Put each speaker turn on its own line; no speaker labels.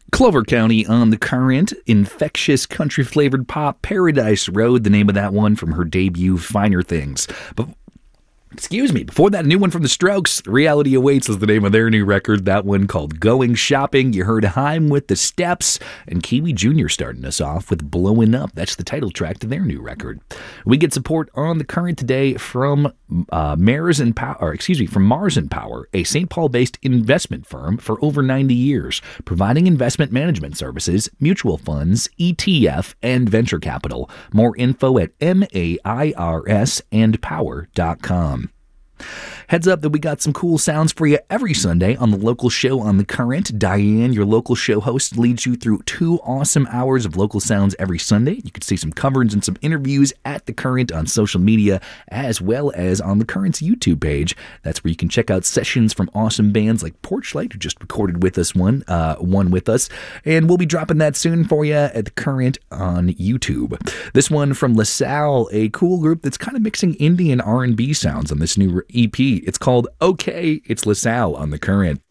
Clover County on the Current, infectious country-flavored pop, Paradise Road, the name of that one from her debut, Finer Things. But before that, a new one from The Strokes, Reality Awaits is the name of their new record, that one called Going Shopping. You heard Haim with The Steps, and Kiwi Jr. starting us off with Blowing Up. That's the title track to their new record. We get support on The Current today from Mars and Power, a St. Paul-based investment firm for over 90 years, providing investment management services, mutual funds, ETF, and venture capital. More info at MAIRSandpower.com. Heads up that we got some cool sounds for you every Sunday on the local show on The Current. Diane, your local show host, leads you through 2 awesome hours of local sounds every Sunday. You can see some coverage and some interviews at The Current on social media, as well as on The Current's YouTube page. That's where you can check out sessions from awesome bands like Porchlight, who just recorded with us one with us. And we'll be dropping that soon for you at The Current on YouTube. This one from LaSalle, a cool group that's kind of mixing indie and R&B sounds on this new EP. It's called Okay, it's LaSalle on The Current.